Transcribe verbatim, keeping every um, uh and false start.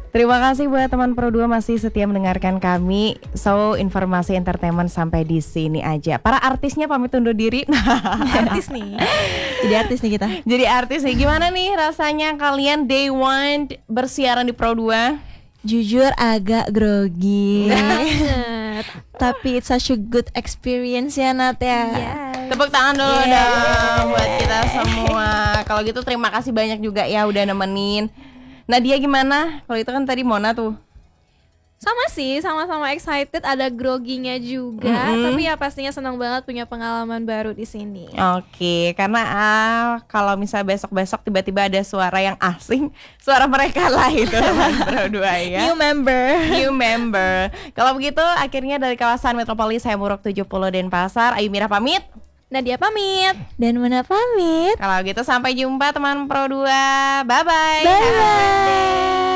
Terima kasih buat teman Pro dua masih setia mendengarkan kami. So, informasi entertainment sampai di sini aja. Para artisnya pamit undur diri. Artis nih. Jadi artis nih kita. Jadi artis nih. Gimana nih rasanya kalian day one bersiaran di Pro dua? Jujur agak grogi. Banget. Tapi it's such a good experience ya Nat ya. Yes. Tepuk tangan dulu Yeah. dong buat kita semua. Kalau gitu terima kasih banyak juga ya udah nemenin. Nadia gimana? Kalau itu kan tadi Mona tuh. Sama sih, sama-sama excited, ada groginya juga. Mm-hmm. Tapi ya pastinya senang banget punya pengalaman baru di sini. Oke, karena ah, kalau misalnya besok-besok tiba-tiba ada suara yang asing, suara mereka lah itu teman Pro dua ya. New member. New member. Kalau begitu akhirnya dari kawasan Metropolis Hayamuruk tujuh puluh Denpasar, Ayu Mira pamit. Nadia pamit. Dan Mona pamit. Kalau gitu sampai jumpa teman Pro dua. Bye bye. Bye bye.